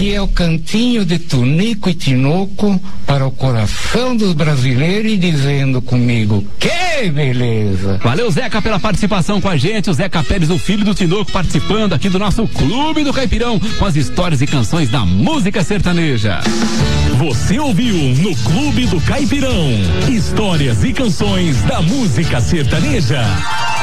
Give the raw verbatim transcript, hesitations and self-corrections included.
aqui é o cantinho de Tunico e Tinoco para o coração dos brasileiros e dizendo comigo, que beleza! Valeu, Zeca, pela participação com a gente. O Zeca Pérez, o filho do Tinoco, participando aqui do nosso Clube do Caipirão com as histórias e canções da música sertaneja. Você ouviu no Clube do Caipirão histórias e canções da música sertaneja.